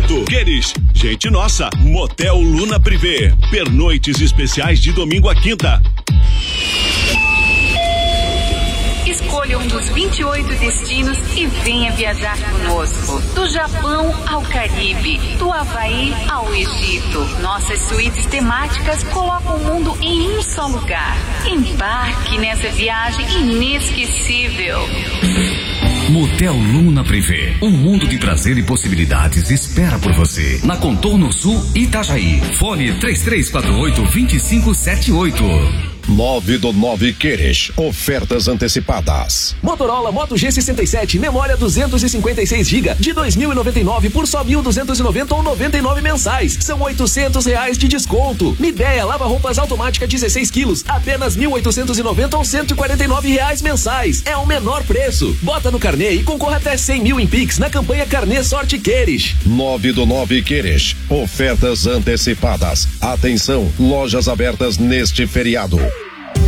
Oferecimento Queires, gente nossa, Motel Luna Privé, pernoites especiais de domingo a quinta. Escolha um dos 28 destinos e venha viajar conosco. Do Japão ao Caribe, do Havaí ao Egito. Nossas suítes temáticas colocam o mundo em um só lugar. Embarque nessa viagem inesquecível. Motel Luna Privé, um mundo de prazer e possibilidades espera por você. Na Contorno Sul, Itajaí. Fone 3348-2578. 9 do 9 Queires, ofertas antecipadas. Motorola Moto G67, memória 256 GB de 2.099 por só 1.290 ou 99 mensais. São R$800 de desconto. Midea lava-roupas automática 16 quilos, apenas 1.890 ou R$149 mensais. É o menor preço. Bota no carnê e concorra até 100 mil em Pix na campanha Carnê Sorte Queires. 9 do 9 Queires, ofertas antecipadas. Atenção, lojas abertas neste feriado.